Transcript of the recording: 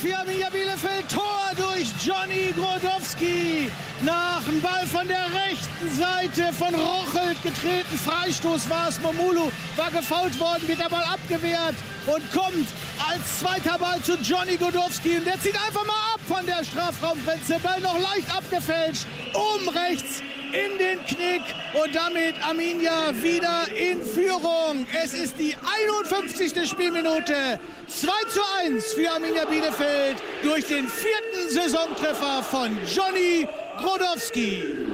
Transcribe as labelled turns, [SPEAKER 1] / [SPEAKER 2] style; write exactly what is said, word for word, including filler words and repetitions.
[SPEAKER 1] für Arminia Bielefeld. Tor durch Johnny Grodowski. Nach dem Ball von der rechten Seite von Rochelt getreten. Freistoß war es. Momulu war gefoult worden, wird der Ball abgewehrt und kommt als zweiter Ball zu Johnny Grodowski. Und der zieht einfach mal ab von der Strafraumgrenze. Ball noch leicht abgefälscht. Um rechts in den Knick und damit Arminia wieder in Führung. Es ist die einundfünfzigste Spielminute. zwei zu eins für Arminia Bielefeld durch den vierten Saisontreffer von Johnny Grodowski.